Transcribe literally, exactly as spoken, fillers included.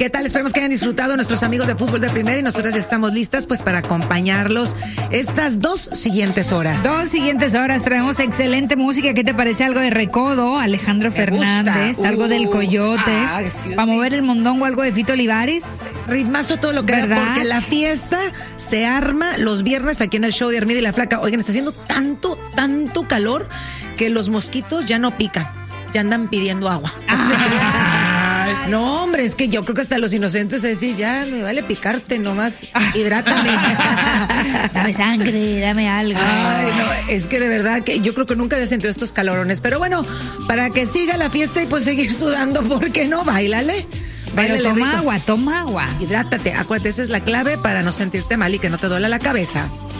¿Qué tal? Esperemos que hayan disfrutado nuestros amigos de Fútbol de Primera y nosotras ya estamos listas pues para acompañarlos estas dos siguientes horas. Dos siguientes horas traemos excelente música. ¿Qué te parece? Algo de Recodo, Alejandro Me Fernández, gusta. algo Uh, del Coyote, ah, excuse para me. mover el mondongo, algo de Fito Olivares. Ritmazo todo lo que da, ¿Verdad? porque la fiesta se arma los viernes aquí en el show de Armida y la Flaca. Oigan, está haciendo tanto, tanto calor que los mosquitos ya no pican, ya andan pidiendo agua. Ay, no, hombre, es que yo creo que hasta los inocentes decir, ya me vale picarte nomás, hidrátame. Dame sangre, dame algo. Ay, no, es que de verdad que yo creo que nunca había sentido estos calorones. Pero bueno, para que siga la fiesta y pues seguir sudando, ¿por qué no? Báilale. Pero Báilale toma rico. agua, toma agua. Hidrátate, acuérdate, esa es la clave para no sentirte mal y que no te duela la cabeza.